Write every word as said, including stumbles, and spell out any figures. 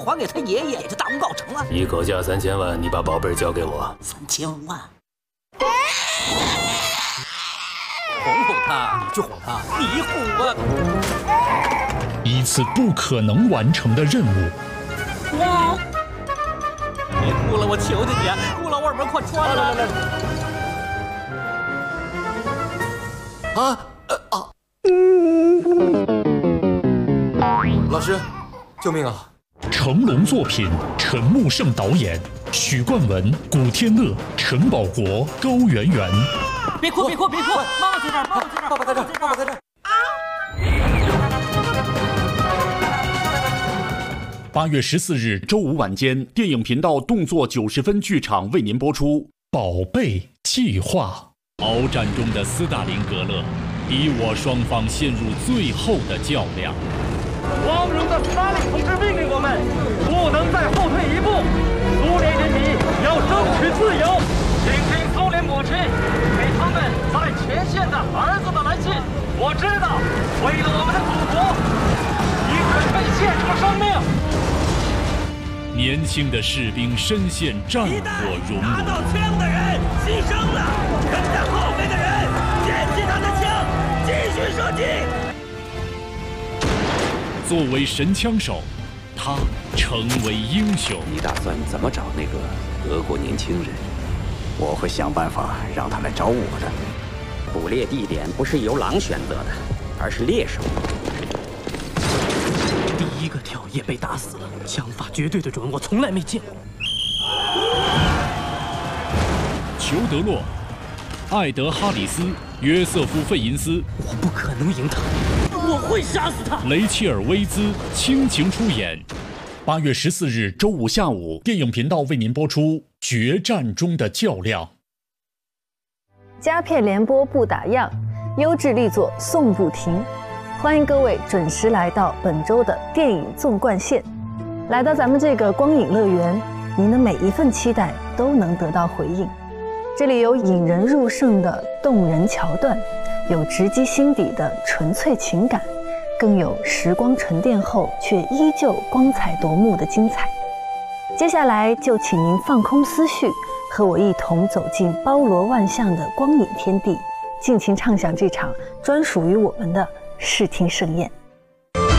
还给他爷爷，这大功告成了。 你口价三千万，你把宝贝交给我。 三千万，哄哄他，你去哄他，你哄啊！ 一次不可能完成的任务。 哇！别哭了，我求求你啊！顾老二门快穿了！来来来！啊呃啊！ 老师，救命啊！ 成龙作品，陈木胜导演，许冠文、古天乐、陈宝国、高圆圆。 别哭别哭别哭！妈妈在这儿，妈妈在这儿， 爸爸在这儿，爸爸在这儿。啊！ 八月十四日周五晚间，电影频道动作九十分剧场为您播出《宝贝计划》。鏖战中的斯大林格勒，敌我双方陷入最后的较量。 光荣的斯大林同志命令我们，不能再后退一步。苏联人民要争取自由，请听苏联母亲给他们在前线的儿子的来信。我知道，为了我们的祖国，你准备献出生命。 年轻的士兵深陷战火熔炉， 拿到枪的人牺牲了，跟在后面的人捡起他的枪，继续射击。 作为神枪手，他成为英雄。 你打算怎么找那个德国年轻人？ 我会想办法让他来找我的。 捕猎地点不是由狼选择的，而是猎手。 第一个跳也被打死了，枪法绝对的准，我从来没见过。 裘德洛、艾德哈里斯、约瑟夫费银斯， 我不可能赢他，我会杀死他。 雷切尔威兹倾情出演。八月十四日周五下午，电影频道为您播出《决战中的较量》。 佳片联播不打烊，优质力作送不停。欢迎各位准时来到本周的电影纵贯线。来到咱们这个光影乐园，您的每一份期待都能得到回应。这里有引人入胜的动人桥段，有直击心底的纯粹情感，更有时光沉淀后却依旧光彩夺目的精彩。接下来就请您放空思绪，和我一同走进包罗万象的光影天地，尽情畅享这场专属于我们的视听盛宴。